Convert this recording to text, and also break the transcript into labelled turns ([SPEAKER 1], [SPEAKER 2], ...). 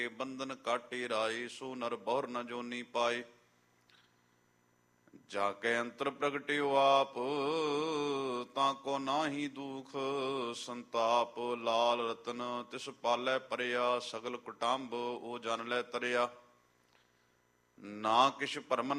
[SPEAKER 1] ਬੰਧਨ ਕਾਟੇ ਰਾਏ, ਸੋ ਨਰ ਬਹੁਰ ਨ ਜੋਨੀ ਪਾਏ। ਜਾ ਕੇ ਅੰਤਰ ਪ੍ਰਗਟਿਓ ਆਪ, ਤਾਂ ਕੋ ਨਾਹੀ ਦੁਖ ਸੰਤਾਪ। ਲਾਲ ਰਤਨ ਤਿਸ ਪਾਲੇ ਪਰਿਆ, ਸਗਲ ਕੁਟੰਬ ਉਹ ਜਨ ਲੈ ਤਰਿਆ। ਨਾ ਕਿਛ ਭਰਮ